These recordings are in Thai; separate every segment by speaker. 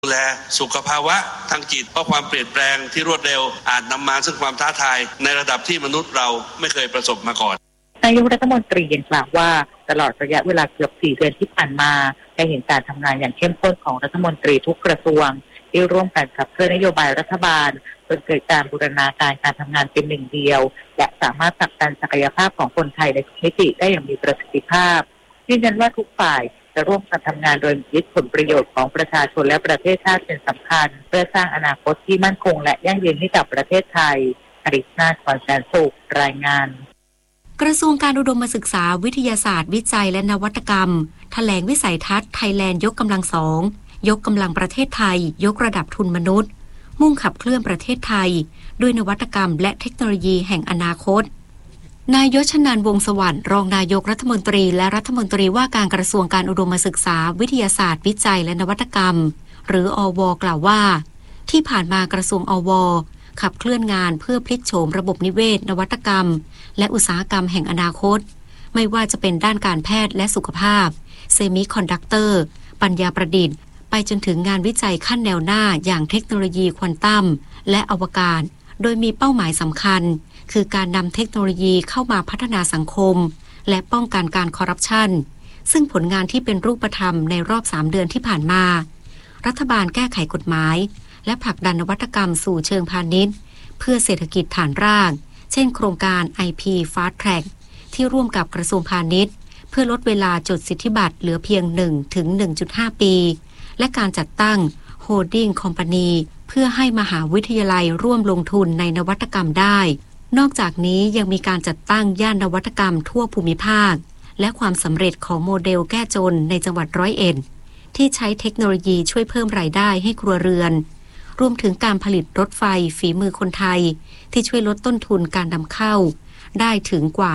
Speaker 1: ดูแลสุขภาวะทางจิตเพราะความเปลี่ยนแปลงที่รวดเร็วอาจนำมาซึ่งความท้าทายในระดับที่มนุษย์เราไม่เคยประสบมาก่อน
Speaker 2: นายกรัฐมนตรียังกล่าวว่าตลอดระยะเวลาเกือบ4 เดือนที่ผ่านมาได้เห็นการทำงานอย่างเข้มข้นของรัฐมนตรีทุกกระทรวงที่ร่วมกันขับเคลื่อนนโยบายรัฐบาลจนเกิดการบูรณาการการทำงานเป็นหนึ่งเดียวและสามารถผลักดันศักยภาพของคนไทยในทุกมิติได้อย่างมีประสิทธิภาพยืนยันว่าทุกฝ่ายจะร่วมกันทำงานโดยยึดผลประโยชน์ของประชาชนและประเทศชาติเป็นสำคัญเพื่อสร้างอนาคตที่มั่นคงและยั่งยืนให้กับประเทศไทยอริศนาถ ขวัญแสนสุขรายงาน
Speaker 3: กระทรวงการอุดมศึกษาวิทยาศาสตร์วิจัยและนวัตกรรมแถลงวิสัยทัศน์ไทยแลนด์ยกกำลัง2ยกกำลังประเทศไทยยกระดับทุนมนุษย์มุ่งขับเคลื่อนประเทศไทยด้วยนวัตกรรมและเทคโนโลยีแห่งอนาคตนายยศนันท์วงศ์สวัสดิ์รองนายกรัฐมนตรีและรัฐมนตรีว่าการกระทรวงการอุดมศึกษาวิทยาศาสตร์วิจัยและนวัตกรรมหรืออว.กล่าวว่าที่ผ่านมากระทรวงอว.ขับเคลื่อนงานเพื่อพลิกโฉมระบบนิเวศนวัตกรรมและอุตสาหกรรมแห่งอนาคตไม่ว่าจะเป็นด้านการแพทย์และสุขภาพเซมิคอนดักเตอร์ปัญญาประดิษฐ์ไปจนถึงงานวิจัยขั้นแนวหน้าอย่างเทคโนโลยีควอนตัมและอวกาศโดยมีเป้าหมายสำคัญคือการนำเทคโนโลยีเข้ามาพัฒนาสังคมและป้องกันการคอร์รัปชันซึ่งผลงานที่เป็นรูปธรรมในรอบ3 เดือนที่ผ่านมารัฐบาลแก้ไขกฎหมายและผลักดันนวัตกรรมสู่เชิงพาณิชย์เพื่อเศรษฐกิจฐานรากเช่นโครงการ IP Fast Track ที่ร่วมกับกระทรวงพาณิชย์เพื่อลดเวลาจดสิทธิบัตรเหลือเพียง 1 ถึง 1.5 ปีและการจัดตั้ง Holding Company เพื่อให้มหาวิทยาลัยร่วมลงทุนในนวัตกรรมได้นอกจากนี้ยังมีการจัดตั้งย่านนวัตกรรมทั่วภูมิภาคและความสำเร็จของโมเดลแก้จนในจังหวัดร้อยเอ็ดที่ใช้เทคโนโลยีช่วยเพิ่มรายได้ให้ครัวเรือนรวมถึงการผลิตรถไฟฝีมือคนไทยที่ช่วยลดต้นทุนการนำเข้าได้ถึงกว่า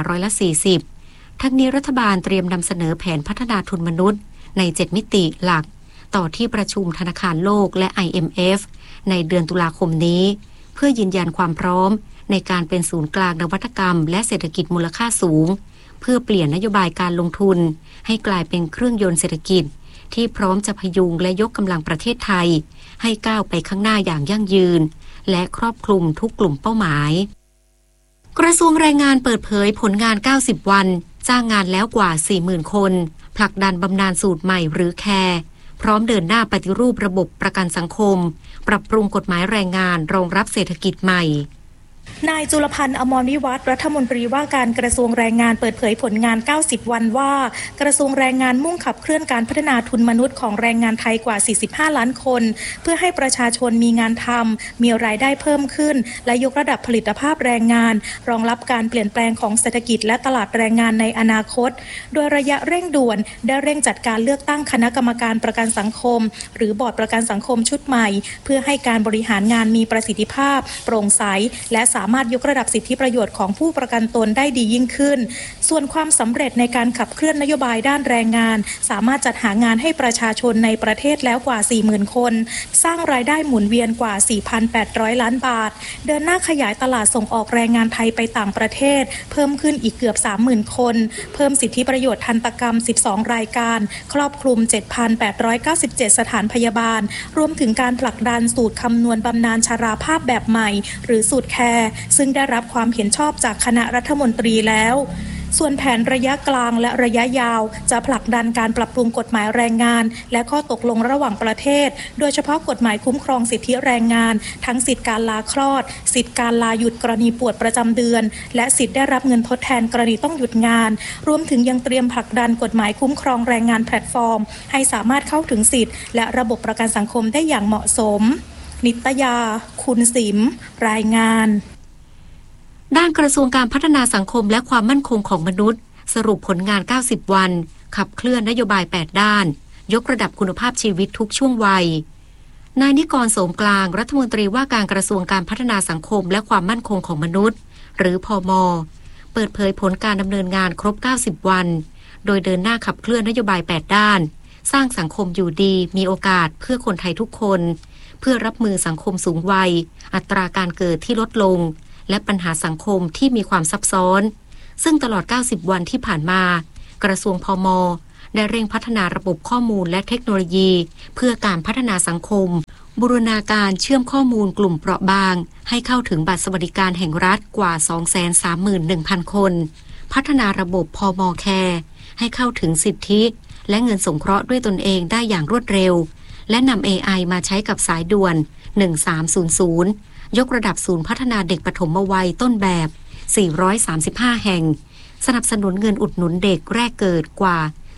Speaker 3: 40%ทั้งนี้รัฐบาลเตรียมนำเสนอแผนพัฒนาทุนมนุษย์ใน7 มิติหลักต่อที่ประชุมธนาคารโลกและ IMF ในเดือนตุลาคมนี้เพื่อยืนยันความพร้อมในการเป็นศูนย์กลางนวัตกรรมและเศรษฐกิจมูลค่าสูงเพื่อเปลี่ยนนโยบายการลงทุนให้กลายเป็นเครื่องยนต์เศรษฐกิจที่พร้อมจะพยุงและยกกำลังประเทศไทยให้ก้าวไปข้างหน้าอย่างยั่งยืนและครอบคลุมทุกกลุ่มเป้าหมายกระทรวงแรงงานเปิดเผยผลงาน90 วันจ้างงานแล้วกว่า 40,000 คนผลักดันบำนาญสูตรใหม่หรือแคร์พร้อมเดินหน้าปฏิรูประบบประกันสังคมปรับปรุงกฎหมายแรงงานรองรับเศรษฐกิจใหม่
Speaker 4: นายจุลพันธ์อมรวิวัฒน์รัฐมนตรีว่าการกระทรวงแรงงานเปิดเผยผลงาน90 วันว่ากระทรวงแรงงานมุ่งขับเคลื่อนการพัฒนาทุนมนุษย์ของแรงงานไทยกว่า45 ล้านคนเพื่อให้ประชาชนมีงานทำมีรายได้เพิ่มขึ้นและยกระดับผลิตภาพแรงงานรองรับการเปลี่ยนแปลงของเศรษฐกิจและตลาดแรงงานในอนาคตโดยระยะเร่งด่วนได้เร่งจัดการเลือกตั้งคณะกรรมการประกันสังคมหรือบอร์ดประกันสังคมชุดใหม่เพื่อให้การบริหารงานมีประสิทธิภาพโปร่งใสและสามารถยกระดับสิทธิประโยชน์ของผู้ประกันตนได้ดียิ่งขึ้นส่วนความสำเร็จในการขับเคลื่อนนโยบายด้านแรงงานสามารถจัดหางานให้ประชาชนในประเทศแล้วกว่า 40,000 คนสร้างรายได้หมุนเวียนกว่า 4,800 ล้านบาทเดินหน้าขยายตลาดส่งออกแรงงานไทยไปต่างประเทศเพิ่มขึ้นอีกเกือบ 30,000 คนเพิ่มสิทธิประโยชน์ทันตกรรม12 รายการครอบคลุม 7,897 สถานพยาบาลรวมถึงการผลักดันสูตรคำนวณบำนาญชราภาพแบบใหม่หรือสูตรแคร์ซึ่งได้รับความเห็นชอบจากคณะรัฐมนตรีแล้วส่วนแผนระยะกลางและระยะยาวจะผลักดันการปรับปรุงกฎหมายแรงงานและข้อตกลงระหว่างประเทศโดยเฉพาะกฎหมายคุ้มครองสิทธิแรงงานทั้งสิทธิการลาคลอดสิทธิการลาหยุดกรณีปวดประจำเดือนและสิทธิได้รับเงินทดแทนกรณีต้องหยุดงานรวมถึงยังเตรียมผลักดันกฎหมายคุ้มครองแรงงานแพลตฟอร์มให้สามารถเข้าถึงสิทธิและระบบประกันสังคมได้อย่างเหมาะสมนิตยาคุณสิมรายงาน
Speaker 3: ด้านกระทรวงการพัฒนาสังคมและความมั่นคงของมนุษย์สรุปผลงาน90 วันขับเคลื่อนนโยบาย8ด้านยกระดับคุณภาพชีวิตทุกช่วงวัยนายนิกร โสมกลางรัฐมนตรีว่าการกระทรวงการพัฒนาสังคมและความมั่นคงของมนุษย์หรือพม.เปิดเผยผลการดำเนินงานครบ90 วันโดยเดินหน้าขับเคลื่อนนโยบาย8ด้านสร้างสังคมอยู่ดีมีโอกาสเพื่อคนไทยทุกคนเพื่อรับมือสังคมสูงวัยอัตราการเกิดที่ลดลงและปัญหาสังคมที่มีความซับซ้อนซึ่งตลอด90 วันที่ผ่านมากระทรวงพม.ดได้เร่งพัฒนาระบบข้อมูลและเทคโนโลยีเพื่อการพัฒนาสังคมบูรณาการเชื่อมข้อมูลกลุ่มเปราะบางให้เข้าถึงบัตรสวัสดิการแห่งรัฐกว่า 231,000 คนพัฒนาระบบพม.แคร์ให้เข้าถึงสิทธิและเงินสงเคราะห์ด้วยตนเองได้อย่างรวดเร็วและนำ AI มาใช้กับสายด่วน 1300 ยกระดับศูนย์พัฒนาเด็กปฐมวัยต้นแบบ 435 แห่งสนับสนุนเงินอุดหนุนเด็กแรกเกิดกว่า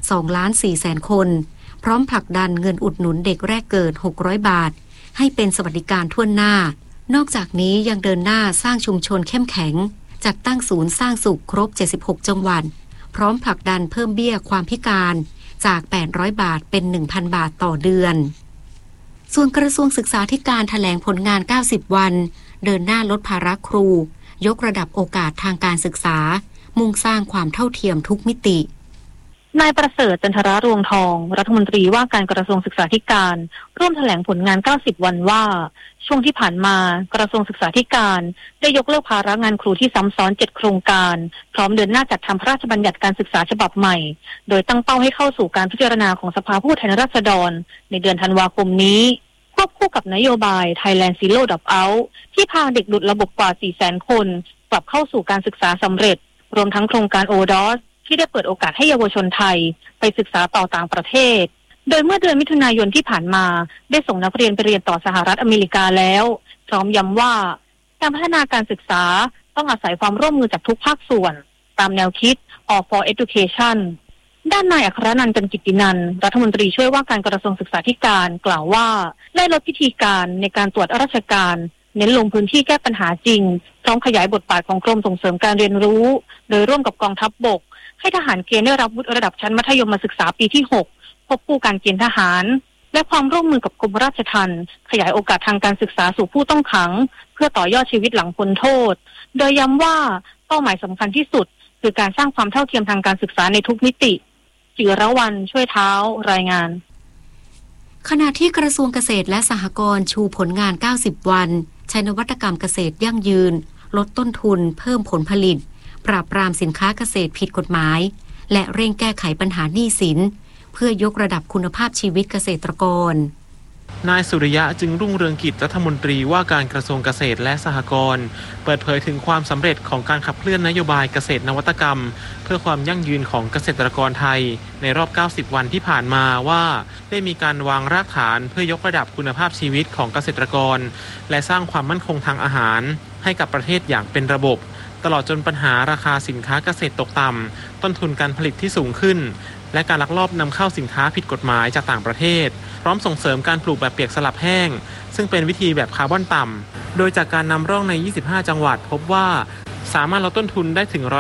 Speaker 3: 2,400,000 คนพร้อมผลักดันเงินอุดหนุนเด็กแรกเกิด 600 บาทให้เป็นสวัสดิการทั่วหน้านอกจากนี้ยังเดินหน้าสร้างชุมชนเข้มแข็งจัดตั้งศูนย์สร้างสุขครบ 76 จังหวัดพร้อมผลักดันเพิ่มเบี้ยความพิการจาก 800 บาทเป็น 1,000 บาทต่อเดือนส่วนกระทรวงศึกษาธิการแถลงผลงาน 90 วันเดินหน้าลดภาระครูยกระดับโอกาสทางการศึกษามุ่งสร้างความเท่าเทียมทุกมิติ
Speaker 4: นายประเสริฐจันทรารวงทองรัฐมนตรีว่าการกระทรวงศึกษาธิการร่วมแถลงผลงาน 90 วันว่าช่วงที่ผ่านมากระทรวงศึกษาธิการได้ยกเลิกภาระงานครูที่ซ้ำซ้อน7โครงการพร้อมเดินหน้าจัดทำพระราชบัญญัติการศึกษาฉบับใหม่โดยตั้งเป้าให้เข้าสู่การพิจารณาของสภาผู้แทนราษฎรในเดือนธันวาคมนี้ควบคู่กับนโยบาย Thailand Zero Dropout ที่พาเด็กหลุดระบบกว่า 400,000 คนกลับเข้าสู่การศึกษาสำเร็จรวมทั้งโครงการ ODOSที่ได้เปิดโอกาสให้เยาวชนไทยไปศึกษาต่อต่างประเทศโดยเมื่อเดือนมิถุนายนที่ผ่านมาได้ส่งนักเรียนไปเรียนต่อสหรัฐอเมริกาแล้วพร้อมย้ำว่าการพัฒนาการศึกษาต้องอาศัยความร่วมมือจากทุกภาคส่วนตามแนวคิด All for Education ด้านนายอัครนันท์ จันกิตตินันท์รัฐมนตรีช่วยว่าการกระทรวงศึกษาธิการกล่าวว่าได้ลดพิธีการในการตรวจราชการเน้นลงพื้นที่แก้ปัญหาจริงพร้อมขยายบทบาทของกรมส่งเสริมการเรียนรู้โดยร่วมกับกองทัพบกให้ทหารเกณฑ์ได้รับวุฒิระดับชั้นมัธยมศึกษาปีที่6ควบคู่การเกณฑ์ทหารและความร่วมมือกับกรมราชทัณฑ์ขยายโอกาสทางการศึกษาสู่ผู้ต้องขังเพื่อต่อยอดชีวิตหลังพ้นโทษโดยย้ำว่าเป้าหมายสำคัญที่สุดคือการสร้างความเท่าเทียมทางการศึกษาในทุกมิติจิรวรรณช่วยเท้ารายงาน
Speaker 3: ขณะที่กระทรวงเกษตรและสหกรณ์ชูผลงาน 90 วันใช้นวัตกรรมเกษตรยั่งยืนลดต้นทุนเพิ่มผลผลิตปราบปรามสินค้าเกษตรผิดกฎหมายและเร่งแก้ไขปัญหาหนี้สินเพื่อยกระดับคุณภาพชีวิตเกษตรกร
Speaker 5: นายสุริยะจึงรุ่งเรืองกิจรัฐมนตรีว่าการกระทรวงเกษตรและสหกรณ์เปิดเผยถึงความสำเร็จของการขับเคลื่อนนโยบายเกษตรนวัตกรรมเพื่อความยั่งยืนของเกษตรกรไทยในรอบ 90 วันที่ผ่านมาว่าได้มีการวางรากฐานเพื่อยกระดับคุณภาพชีวิตของเกษตรกรและสร้างความมั่นคงทางอาหารให้กับประเทศอย่างเป็นระบบตลอดจนปัญหาราคาสินค้าเกษตรตกต่ำต้นทุนการผลิตที่สูงขึ้นและการลักลอบนำเข้าสินค้าผิดกฎหมายจากต่างประเทศพร้อมส่งเสริมการปลูกแบบเปียกสลับแห้งซึ่งเป็นวิธีแบบคาร์บอนต่ำโดยจากการนำร่องใน 25 จังหวัดพบว่าสามารถลดต้นทุนได้ถึง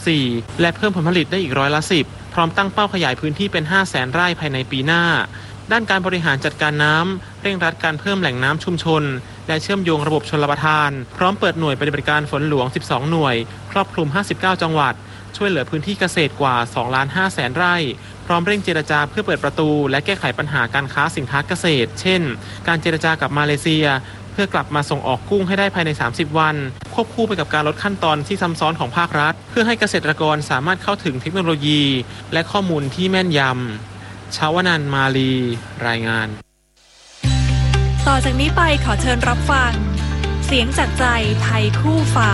Speaker 5: 24%และเพิ่มผลผลิตได้อีก10%พร้อมตั้งเป้าขยายพื้นที่เป็น 500,000 ไร่ภายในปีหน้าด้านการบริหารจัดการน้ำเร่งรัดการเพิ่มแหล่งน้ำชุมชนและเชื่อมโยงระบบชลประทานพร้อมเปิดหน่วยปฏิบัติการฝนหลวง12หน่วยครอบคลุม59จังหวัดช่วยเหลือพื้นที่เกษตรกว่า 2,500,000 ไร่พร้อมเร่งเจรจาเพื่อเปิดประตูและแก้ไขปัญหาการค้าสินค้าเกษตรเช่นการเจรจากับมาเลเซียเพื่อกลับมาส่งออกกุ้งให้ได้ภายใน30วันควบคู่ไปกับการลดขั้นตอนที่ซ้ำซ้อนของภาครัฐเพื่อให้เกษตรกรสามารถเข้าถึงเทคโนโลยีและข้อมูลที่แม่นยำชาวนันท์ มาลีรายงาน
Speaker 6: ต่อจากนี้ไปขอเชิญรับฟังเสียงจากใจไทยคู่ฟ้า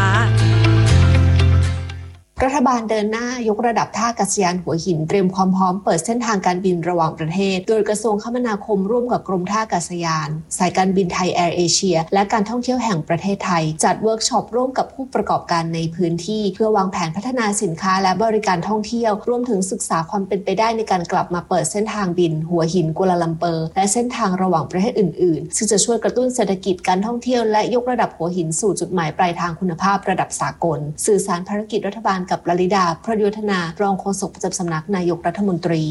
Speaker 7: รัฐบาลเดินหน้ายกระดับท่าอากาศยานหัวหินเตรียมความพร้อมเปิดเส้นทางการบินระหว่างประเทศโดยกระทรวงคมนาคมร่วมกับกรมท่าอากาศยานสายการบินไทยแอร์เอเชียและการท่องเที่ยวแห่งประเทศไทยจัดเวิร์กช็อปร่วมกับผู้ประกอบการในพื้นที่เพื่อวางแผนพัฒนาสินค้าและบริการท่องเที่ยวรวมถึงศึกษาความเป็นไปได้ในการกลับมาเปิดเส้นทางบินหัวหินกัวลาลัมเปอร์และเส้นทางระหว่างประเทศอื่นๆซึ่งจะช่วยกระตุ้นเศรษฐกิจการท่องเที่ยวและยกระดับหัวหินสู่จุดหมายปลายทางคุณภาพระดับสากลสื่อสารภารกิจรัฐบาลกับลลิดาพยุทธนารองโฆษกประจำสำนักนายกรัฐมนตรี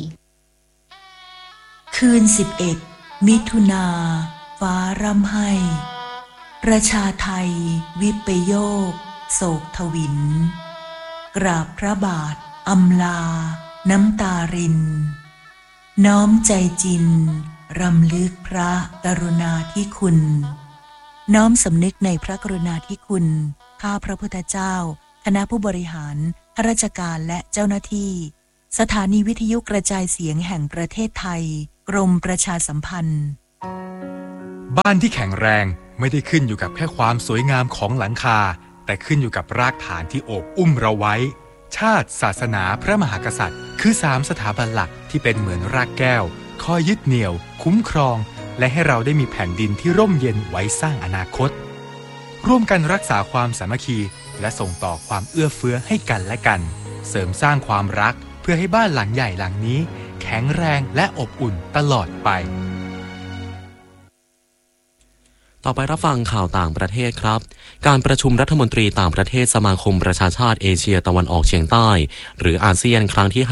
Speaker 8: คืน11มิถุนาฟ้าร่ำไห้ประชาไทยวิปโยคโศกทวินกราบพระบาทอำลาน้ำตารินน้อมใจจินรำลึกพระกรุณาธิคุณน้อมสำนึกในพระกรุณาธิคุณข้าพระพุทธเจ้าคณะผู้บริหารข้าราชการและเจ้าหน้าที่สถานีวิทยุกระจายเสียงแห่งประเทศไทยกรมประชาสัมพันธ์
Speaker 9: บ้านที่แข็งแรงไม่ได้ขึ้นอยู่กับแค่ความสวยงามของหลังคาแต่ขึ้นอยู่กับรากฐานที่โอบอุ้มเราไว้ชาติศาสนาพระมหากษัตริย์คือ3สถาบันหลักที่เป็นเหมือนรากแก้วคอยยึดเหนี่ยวคุ้มครองและให้เราได้มีแผ่นดินที่ร่มเย็นไว้สร้างอนาคตร่วมกันรักษาความสามัคคีและส่งต่อความเอื้อเฟื้อให้กันและกันเสริมสร้างความรักเพื่อให้บ้านหลังใหญ่หลังนี้แข็งแรงและอบอุ่นตลอดไป
Speaker 10: ต่อไปรับฟังข่าวต่างประเทศครับการประชุมรัฐมนตรีต่างประเทศสมาคมประชาชาติเอเชียตะวันออกเฉียงใต้หรืออาเซียนครั้งที่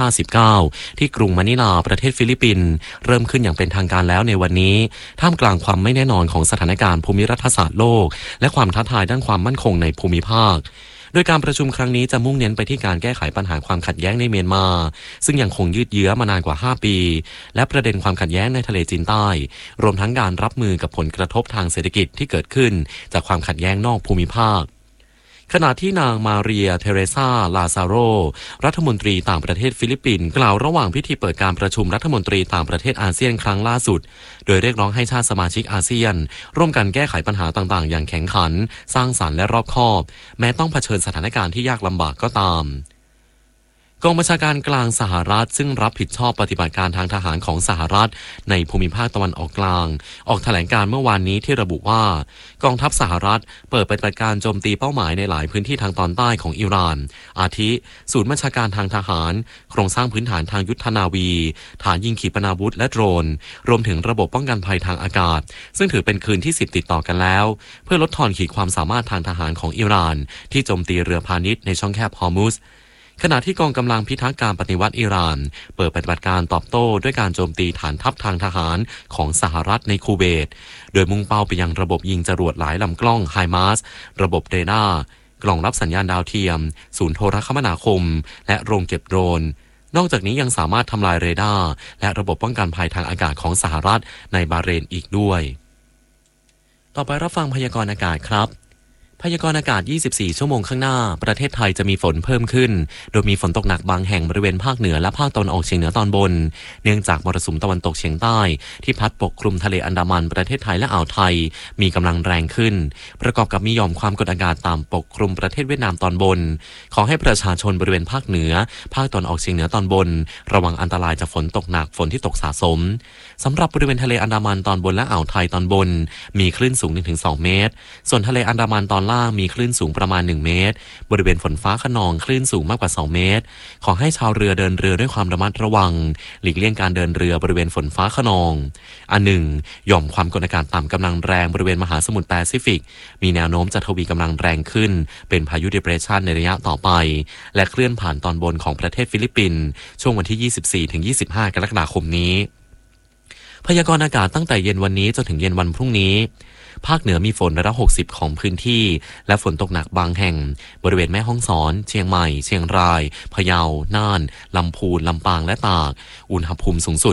Speaker 10: 59ที่กรุงมะนิลาประเทศฟิลิปปินส์เริ่มขึ้นอย่างเป็นทางการแล้วในวันนี้ท่ามกลางความไม่แน่นอนของสถานการณ์ภูมิรัฐศาสตร์โลกและความท้าทายด้านความมั่นคงในภูมิภาคโดยการประชุมครั้งนี้จะมุ่งเน้นไปที่การแก้ไขปัญหาความขัดแย้งในเมียนมาซึ่งยังคงยืดเยื้อมานานกว่า5ปีและประเด็นความขัดแย้งในทะเลจีนใต้รวมทั้งการรับมือกับผลกระทบทางเศรษฐกิจที่เกิดขึ้นจากความขัดแย้งนอกภูมิภาคขณะที่นางมาเรียเทเรซาลาซาโรรัฐมนตรีต่างประเทศฟิลิปปินส์กล่าวระหว่างพิธีเปิดการประชุมรัฐมนตรีต่างประเทศอาเซียนครั้งล่าสุดโดยเรียกร้องให้ชาติสมาชิกอาเซียนร่วมกันแก้ไขปัญหาต่างๆอย่างแข็งขันสร้างสรรค์และรอบคอบแม้ต้องเผชิญสถานการณ์ที่ยากลำบากก็ตามกองบัญชาการกลางสหรัฐซึ่งรับผิดชอบปฏิบัติการทางทหารของสหรัฐในภูมิภาคตะวันออกกลางออกแถลงการเมื่อวานนี้ที่ระบุว่ากองทัพสหรัฐเปิดปฏิบัติการโจมตีเป้าหมายในหลายพื้นที่ทางตอนใต้ของอิหร่านอาทิศูนย์บัญชาการทางทหารโครงสร้างพื้นฐานทางยุทธนาวีฐานยิงขีปนาวุธและโดรนรวมถึงระบบป้องกันภัยทางอากาศซึ่งถือเป็นคืนที่10ติดต่อกันแล้วเพื่อลดทอนขีดความสามารถทางทหารของอิหร่านที่โจมตีเรือพาณิชย์ในช่องแคบฮอร์มุซขณะที่กองกำลังพิทักษ์การปฏิวัติอิหร่านเปิดปฏิบัติการตอบโต้ด้วยการโจมตีฐานทัพทางทหารของสหรัฐในคูเวตโดยมุ่งเป้าไปยังระบบยิงจรวดหลายลำกล้องไฮมาร์สระบบเรดาร์กล่องรับสัญญาณดาวเทียมศูนย์โทรคมนาคมและโรงเก็บโดรนนอกจากนี้ยังสามารถทำลายเรดาร์และระบบป้องกันภัยทางอากาศของสหรัฐในบาห์เรนอีกด้วยต่อไปรับฟังพยากรณ์อากาศครับพยากรณ์อากาศ24ชั่วโมงข้างหน้าประเทศไทยจะมีฝนเพิ่มขึ้นโดยมีฝนตกหนักบางแห่งบริเวณภาคเหนือและภาคตะวันออกเฉียงเหนือตอนบนเนื่องจากมรสุมตะวันตกเฉียงใต้ที่พัดปกคลุมทะเลอันดามันประเทศไทยและอ่าวไทยมีกำลังแรงขึ้นประกอบกับมีหย่อมความกดอากาศต่ำปกคลุมประเทศเวียดนามตอนบนขอให้ประชาชนบริเวณภาคเหนือภาคตะวันออกเฉียงเหนือตอนบนระวังอันตรายจากฝนตกหนักฝนที่ตกสะสมสำหรับบริเวณทะเลอันดามันตอนบนและอ่าวไทยตอนบนมีคลื่นสูง 1-2 เมตรส่วนทะเลอันดามันตอนล่างมีคลื่นสูงประมาณ1เมตรบริเวณฝนฟ้าคะนองคลื่นสูงมากกว่า2เมตรขอให้ชาวเรือเดินเรือด้วยความระมัดระวังหลีกเลี่ยงการเดินเรือบริเวณฝนฟ้าคะนองอันหนึ่งหย่อมความกดอากาศต่ำกำลังแรงบริเวณมหาสมุทรแปซิฟิกมีแนวโน้มจะทวีกำลังแรงขึ้นเป็นพายุดิเพรสชันในระยะต่อไปและเคลื่อนผ่านตอนบนของประเทศฟิลิปปินส์ช่วงวันที่ 24-25 กรกฎาคมนี้พยากรณ์อากาศตั้งแต่เย็นวันนี้จนถึงเย็นวันพรุ่งนี้ภาคเหนือมีฝนร้อยละ60ของพื้นที่และฝนตกหนักบางแห่งบริเวณแม่ฮ่องสอนเชียงใหม่เชียงรายพะเยาน่านลำพูนลำปางและตากอุณหภูมิสูงสุด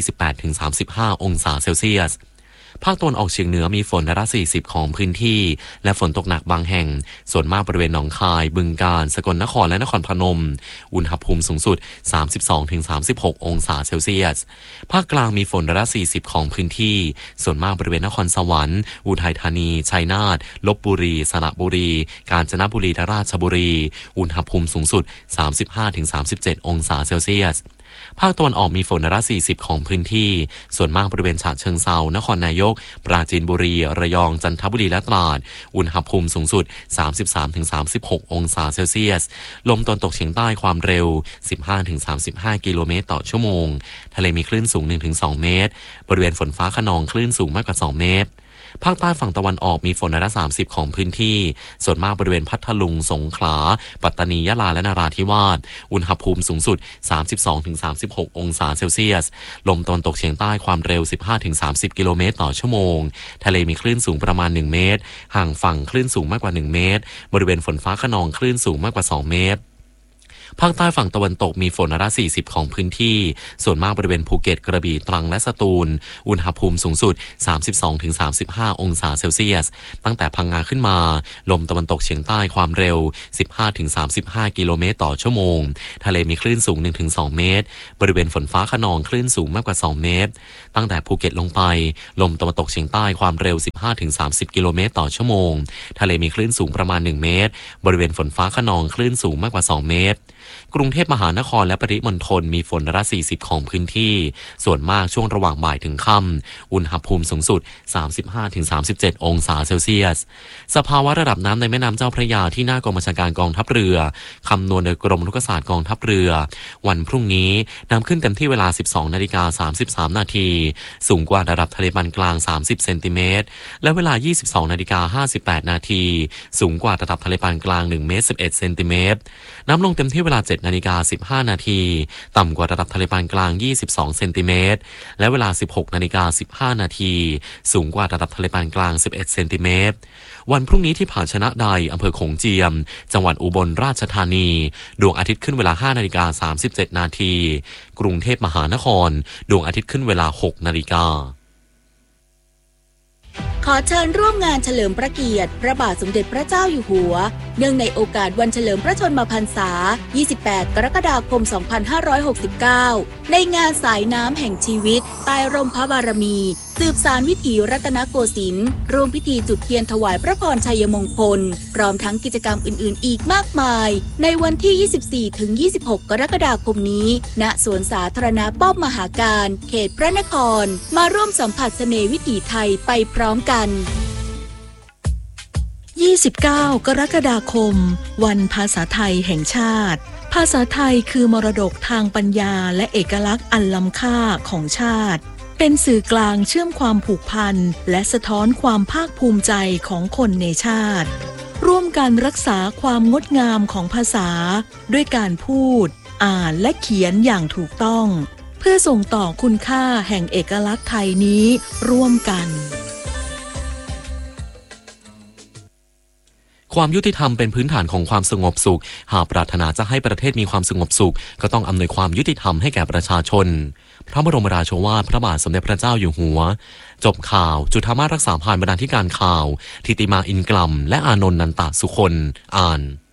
Speaker 10: 28-35 องศาเซลเซียสภาคตะวันออกเฉียงเหนือมีฝนร้อยละ40ของพื้นที่และฝนตกหนักบางแห่งส่วนมากบริเวณหนองคายบึงกาฬสกลนครและนครพนมอุณหภูมิสูงสุด 32-36 องศาเซลเซียสภาคกลางมีฝนร้อยละ40ของพื้นที่ส่วนมากบริเวณนครสวรรค์อุทัยธานีชัยนาทลพบุรีสระบุรีกาญจนบุรีและราชบุรีอุณหภูมิสูงสุด 35-37 องศาเซลเซียสภาคตะวันออกมีฝนร้อยละ40ของพื้นที่ส่วนมากบริเวณฉะเชิงเทรานครนายกปราจีนบุรีระยองจันทบุรีและตราดอุณหภูมิสูงสุด 33-36 องศาเซลเซียสลมตะวันตกเฉียงใต้ความเร็ว 15-35 กิโลเมตรต่อชั่วโมงทะเลมีคลื่นสูง 1-2 เมตรบริเวณฝนฟ้าคะนองคลื่นสูงมากกว่า2เมตรภาคใต้ฝั่งตะวันออกมีฝนร้อยละ30ของพื้นที่ส่วนมากบริเวณพัทลุงสงขลาปัตตานียะลาและนราธิวาสอุณหภูมิสูงสุด 32-36 องศาเซลเซียสลมตะวันตกเฉียงใต้ความเร็ว 15-30 กิโลเมตรต่อชั่วโมงทะเลมีคลื่นสูงประมาณ1เมตรห่างฝั่งคลื่นสูงมากกว่า1เมตรบริเวณฝนฟ้าคะนองคลื่นสูงมากกว่า2เมตรภาคใต้ฝั่งตะวันตกมีฝนร้อยละ40ของพื้นที่ส่วนมากบริเวณภูเก็ตกระบี่ตรังและสตูลอุณหภูมิสูงสุด 32-35 องศาเซลเซียสตั้งแต่พังงาขึ้นมาลมตะวันตกเฉียงใต้ความเร็ว 15-35 กิโลเมตรต่อชั่วโมงทะเลมีคลื่นสูง 1-2 เมตรบริเวณฝนฟ้าคะนองคลื่นสูงมากกว่า2 เมตรตั้งแต่ภูเก็ตลงไปลมตะวันตกเฉียงใต้ความเร็ว 15-30 กิโลเมตรต่อชั่วโมงทะเลมีคลื่นสูงประมาณ1 เมตรบริเวณฝนฟ้าคะนองคลื่นสูงมากกว่า2 เมตรกรุงเทพมหานครและปริมณฑลมีฝนร้อยละ40ของพื้นที่ส่วนมากช่วงระหว่างบ่ายถึงค่ำอุณหภูมิสูงสุด 35-37 องศาเซลเซียสสภาวะระดับน้ำในแม่น้ำเจ้าพระยาที่หน้ากองบัญชาการกองทัพเรือคำนวณโดยกรมอุทกศาสตร์กองทัพเรือวันพรุ่งนี้น้ำขึ้นเต็มที่เวลา 12:33 นาทีสูงกว่าระดับทะเลปานกลาง30 เซนติเมตรและเวลา 22:58 นาทีสูงกว่าระดับทะเลปานกลาง1 เมตร 11 เซนติเมตรน้ำลงเต็มที่เวลา 7:15 นาทีต่ำกว่าระดับทะเลปานกลาง22 เซนติเมตรและเวลา 16:15 นาทีสูงกว่าระดับทะเลปานกลาง11 เซนติเมตรวันพรุ่งนี้ที่ผาชนะใดอำเภอโขงเจียมจังหวัดอุบลราชธานีดวงอาทิตย์ขึ้นเวลา 5:37 นาทีกรุงเทพมหานครดวงอาทิตย์ขึ้นเวลา 6 นาฬิกา
Speaker 11: ขอเชิญร่วมงานเฉลิมพระเกียรติพระบาทสมเด็จพระเจ้าอยู่หัวเนื่องในโอกาสวันเฉลิมพระชนมพรรษา 28 กรกฎาคม 2569 ในงานสายน้ำแห่งชีวิตใต้ร่มพระบารมีสืบสานวิถีรัตนโกสินทร์ร่วมพิธีจุดเทียนถวายพระพรชัยมงคลพร้อมทั้งกิจกรรมอื่นๆอีกมากมายในวันที่ 24-26 กรกฎาคมนี้ณสวนสาธารณะป้อมมหาการเขตพระนครมาร่วมสัมผัสเสน่ห์วิถีไทยไปพร้อมกัน
Speaker 12: 29 กรกฎาคมวันภาษาไทยแห่งชาติภาษาไทยคือมรดกทางปัญญาและเอกลักษณ์อันล้ำค่าของชาติเป็นสื่อกลางเชื่อมความผูกพันและสะท้อนความภาคภูมิใจของคนในชาติร่วมกันรักษาความงดงามของภาษาด้วยการพูดอ่านและเขียนอย่างถูกต้องเพื่อส่งต่อคุณค่าแห่งเอกลักษณ์ไทยนี้ร่วมกัน
Speaker 10: ความยุติธรรมเป็นพื้นฐานของความสงบสุขหากปรารถนาจะให้ประเทศมีความสงบสุขก็ต้องอำนวยความยุติธรรมให้แก่ประชาชนพระบรมราโชวาทพระบาทสมเด็จพระเจ้าอยู่หัวจบข่าวจุฑามาสรักษาพานบรรณาธิการข่าวธิติมาอินกลัมและอานนท์นันตสุคนอ่าน